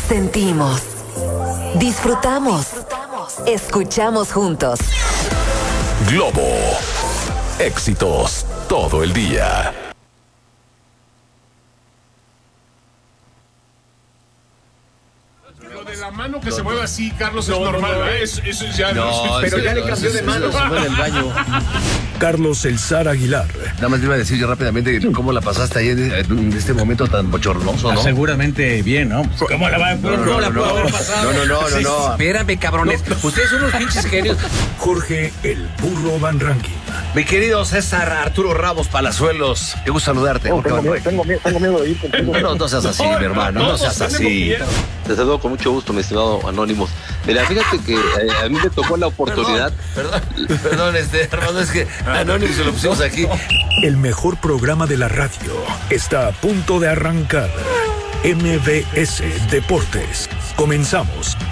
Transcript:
Sentimos, disfrutamos, escuchamos juntos. Globo, éxitos todo el día. Lo de la mano que se mueve así, Carlos, es normal, ¿verdad? Eso ya no, pero ya le cambió de mano. Se fue en el baño. Carlos El Zar Aguilar. Nada más le iba a decir yo rápidamente cómo la pasaste ahí en este momento tan bochornoso, ¿no? Seguramente bien, ¿no? ¿Cómo la va? ¿Cómo la pudo haber pasado? No. Espérame, cabrones. Ustedes son unos pinches genios. Jorge El Burro Van Ranking. Mi querido César Arturo Ramos Palazuelos, qué gusto saludarte. Tengo miedo de ir contigo. No seas así, mi hermano, no seas así. Te saludo con mucho gusto, mi estimado Anónimos. Mira, fíjate que a mí me tocó la oportunidad. Perdón, hermano, es que Anónimos se lo pusimos aquí. El mejor programa de la radio está a punto de arrancar. MBS Deportes. Comenzamos.